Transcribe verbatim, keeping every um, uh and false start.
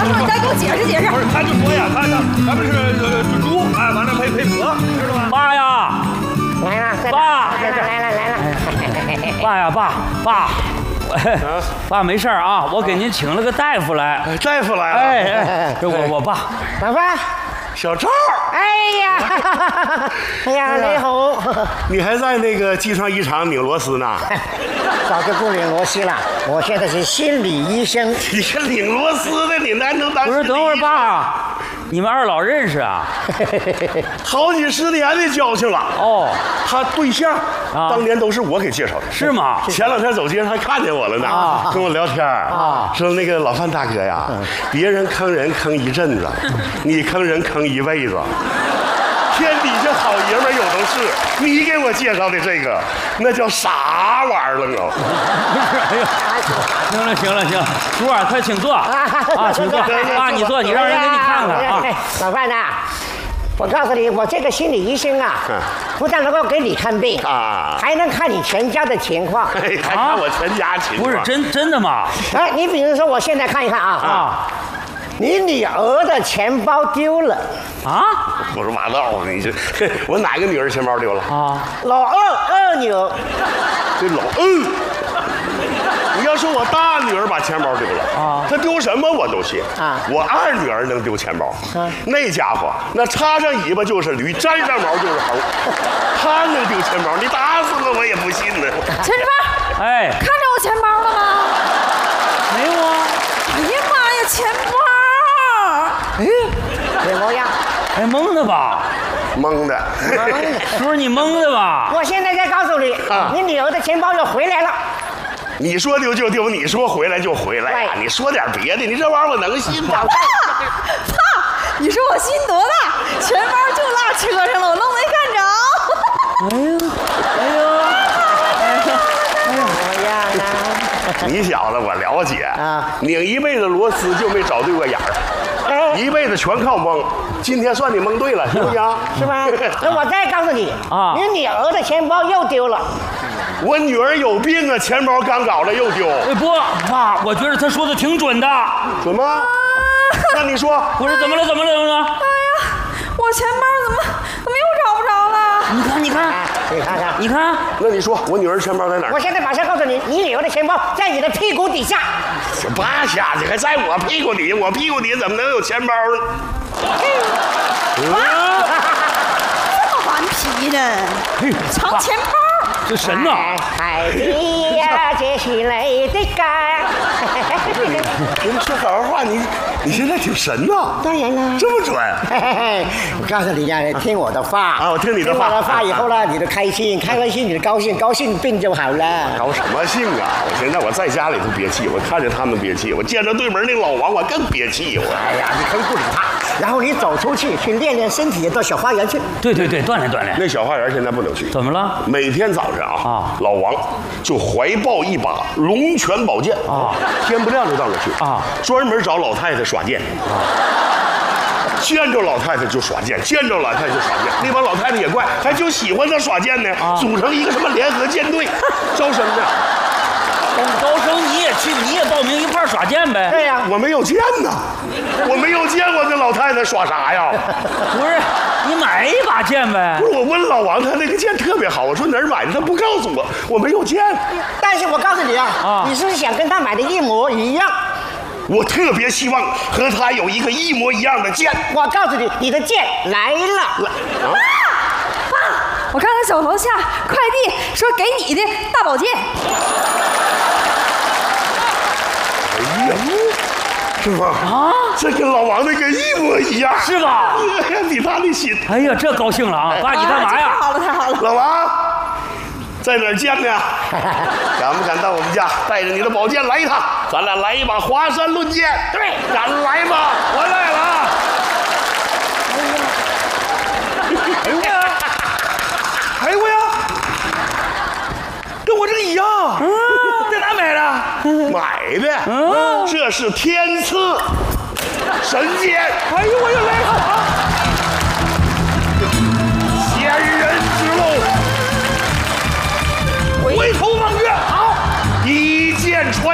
你再给我解释解释。 不是，他就说呀，他他咱们是呃猪，哎，完了配配鹅，知道吗？ 爸呀， 来了， 爸， 来了来了来了。 爸呀，爸爸。爸没事啊，我给您请了个大夫来。 大夫来了。 哎哎，这我我爸。 老爸， 小赵。 哎呀，哎呀，雷猴， 你还在那个机床一厂拧螺丝呢？ 早就不拧螺丝了，我现在是心理医生。 你是拧螺丝的，你难能当？ 不是，等会儿爸，你们二老认识啊？ 好几十年的交情了。 哦， 他对象啊当年都是我给介绍的。 是吗？ 前两天走街上还看见我了呢， 啊跟我聊天啊，说那个老范大哥呀，别人坑人坑一阵子，你坑人坑一辈子。天底下好爷们儿有的是，你给我介绍的这个，那叫啥玩意儿了啊？ 哎呀，行了行了行了，叔啊，快请坐啊，请坐。爸，你坐，你让人给你看看啊。 老范呐，我告诉你，我这个心理医生啊，不但能够给你看病啊， 还能看你全家的情况。 还看我全家情况。 不是真真的吗？ 哎，你比如说，我现在看一看啊啊，你女儿的钱包丢了啊！ 我说马道，你这我哪个女儿钱包丢了啊？ 老二二女儿， 这老二。你要说我大女儿把钱包丢了啊，她丢什么我都信啊。我二女儿能丢钱包，那家伙那插上尾巴就是驴，沾上毛就是猴，她能丢钱包，你打死我我也不信呢。 陈志发， 哎， 看着我钱包了吗？ 没有啊。 哎呀妈呀，钱包！ 哎， 什么样？ 哎，蒙的吧？ 蒙的， 叔，你蒙的吧？ 我现在再告诉你， 啊你女儿的钱包又回来了。 你说丢就丢，你说回来就回来呀、 对你说点别的，你这玩意儿我能信吗？ 爸，爸，你说我心多大？钱包就落车上了，我都没看着。 哎呀，哎呀，哎呀， 怎么样呢？ 你小子我了解啊， 拧一辈子螺丝就没找对过眼儿。 哎， 一辈子全靠蒙，今天算你蒙对了，行不行？ 是吧？那我再告诉你啊你女儿的钱包又丢了。 我女儿有病啊，钱包刚搞了又丢， 哎不，爸，我觉得他说的挺准的。 准吗？那你说， 不是怎么了？怎么了？怎么了？ 哎呀，我钱包怎么怎么又找不着了？ 你看，你看， 你看看， 你看， 那你说我女儿钱包在哪儿？ 我现在马上告诉你，你女儿的钱包在你的屁股底下。 这八下去还在我屁股底下，我屁股底下怎么能有钱包呢？ 这么顽皮呢？藏钱包。 这神呐！ 海底呀，这是泪的干。 你们说好好话，你你现在挺神呐， 当然了， 这么准。 嘿嘿嘿，我告诉你呀，听我的话啊我听你的话听我的话以后呢，你就开心，开开心你就高兴，高兴病就好了。 高什么兴啊！我现在我在家里头憋气，我看着他们憋气，我见着对门那老王我更憋气。我哎呀，你可以不理他，然后你走出去去练练身体，到小花园去。 对对对，锻炼锻炼。 那小花园现在不能去， 怎么了？ 每天早上啊， 啊老王就怀抱一把龙泉宝剑啊， 天不亮就到那去啊， 专门找老太太耍剑啊。见着老太太就耍剑，见着老太太就耍剑。那帮老太太也怪，还就喜欢他耍剑呢， 啊组成一个什么联合舰队，招生呢。 高升你也去，你也报名一块儿耍剑呗？ 对呀、 我没有剑呐，我没有剑，我跟老太太耍啥呀？ 不是，你买一把剑呗不？是，我问老王，他那个剑特别好，我说哪儿买的，他不告诉我，我没有剑。 但是我告诉你啊， 啊你是不是想跟他买的一模一样？ 我特别希望和他有一个一模一样的剑。 我告诉你，你的剑来了。 啊， 爸，我刚才走楼下，快递说给你的大宝剑。 哎呀，师傅啊，这跟老王那个一模一样， 是吧？ 哎呀，比他的心。 哎呀，这高兴了啊！爸，你干嘛呀？ 太好了，太好了。 老王，在哪儿见呢？敢不敢到我们家，带着你的宝剑来一趟？咱俩来一把华山论剑。对，敢来吗？我来了啊！哎呦呀！哎呦呀！跟我这个一样。嗯，在哪买的？买的。嗯，这是天赐神剑。哎呦，我又来了啊！仙人之路。回头望